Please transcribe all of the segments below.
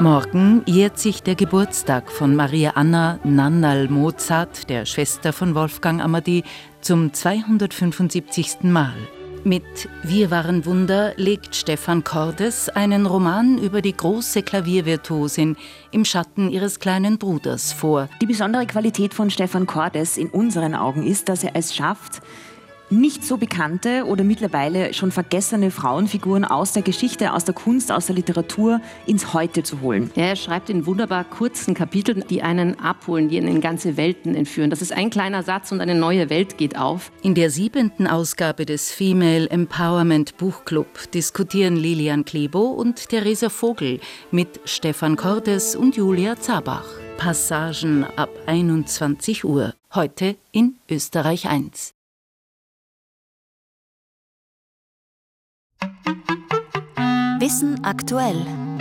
Morgen jährt sich der Geburtstag von Maria Anna Nannal-Mozart, der Schwester von Wolfgang Amadi, zum 275. Mal. Mit Wir waren Wunder legt Stefan Cordes einen Roman über die große Klaviervirtuosin im Schatten ihres kleinen Bruders vor. Die besondere Qualität von Stefan Cordes in unseren Augen ist, dass er es schafft, nicht so bekannte oder mittlerweile schon vergessene Frauenfiguren aus der Geschichte, aus der Kunst, aus der Literatur ins Heute zu holen. Ja, er schreibt in wunderbar kurzen Kapiteln, die einen abholen, die einen in ganze Welten entführen. Das ist ein kleiner Satz und eine neue Welt geht auf. In der 7. Ausgabe des Female Empowerment Buchclub diskutieren Lilian Klebo und Theresa Vogel mit Stefan Cordes und Julia Zabach. Passagen ab 21 Uhr. Heute in Österreich 1. Wissen aktuell.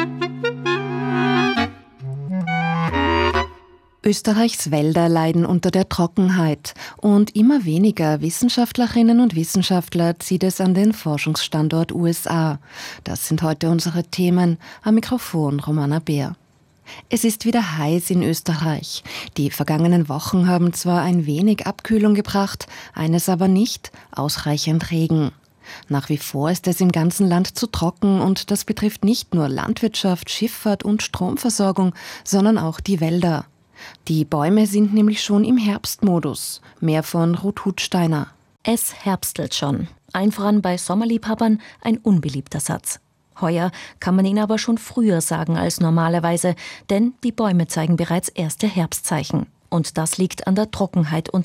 Österreichs Wälder leiden unter der Trockenheit und immer weniger Wissenschaftlerinnen und Wissenschaftler zieht es an den Forschungsstandort USA. Das sind heute unsere Themen. Am Mikrofon Romana Beer. Es ist wieder heiß in Österreich. Die vergangenen Wochen haben zwar ein wenig Abkühlung gebracht, eines aber nicht: ausreichend Regen. Nach wie vor ist es im ganzen Land zu trocken und das betrifft nicht nur Landwirtschaft, Schifffahrt und Stromversorgung, sondern auch die Wälder. Die Bäume sind nämlich schon im Herbstmodus. Mehr von Ruth Hutsteiner. Es herbstelt schon. Allen voran bei Sommerliebhabern ein unbeliebter Satz. Heuer kann man ihn aber schon früher sagen als normalerweise, denn die Bäume zeigen bereits erste Herbstzeichen. Und das liegt an der Trockenheit und